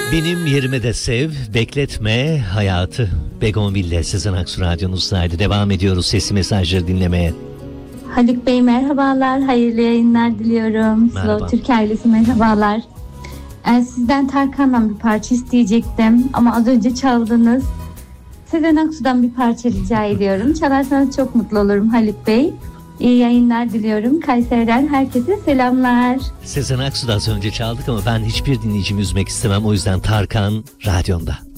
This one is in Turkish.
Benim yerime de sev, bekletme hayatı. Begonville Sezen Aksu radyonuzdaydı. Devam ediyoruz sesli mesajları dinlemeye. Haluk Bey merhabalar, hayırlı yayınlar diliyorum. Merhaba. Slow Türk ailesi merhabalar. Sizden Tarkan'dan bir parça isteyecektim ama az önce çaldınız. Sezen Aksu'dan bir parça rica ediyorum. Çalarsanız çok mutlu olurum Haluk Bey. İyi yayınlar diliyorum. Kayseri'den herkese selamlar. Sezen Aksu'da az önce çaldık ama ben hiçbir dinleyicimi üzmek istemem. O yüzden Tarkan radyonda.